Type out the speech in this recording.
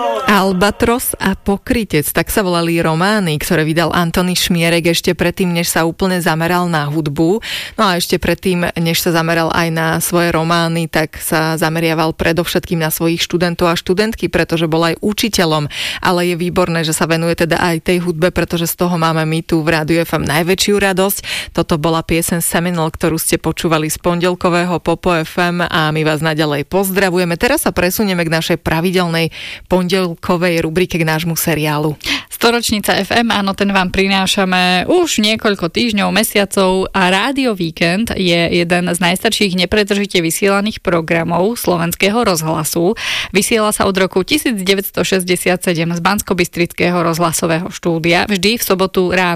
Albatros a Pokrytec, tak sa volali romány, ktoré vydal Antony Šmierek ešte predtým, než sa úplne zameral na hudbu. No a ešte predtým, než sa zameral aj na svoje romány, tak sa zameriaval predovšetkým na svojich študentov a študentky, pretože bol aj učiteľom. Ale je výborné, že sa venuje teda aj tej hudbe, pretože z toho máme my tu v Rádiu FM najväčšiu radosť. Toto bola pieseň Seminole, ktorú ste počúvali z pondelkového Popo FM a my vás naďalej pozdravujeme. Teraz sa presunieme k našej pravidelnej pondelkovej rubrike, k nášmu seriálu. Storočnica FM, áno, ten vám prinášame už niekoľko týždňov, mesiacov a Rádio Víkend je jeden z najstarších nepretržite vysielaných programov Slovenského rozhlasu. Vysiela sa od roku 1967 z Banskobystrického rozhlasového štúdia, vždy v sobotu ráno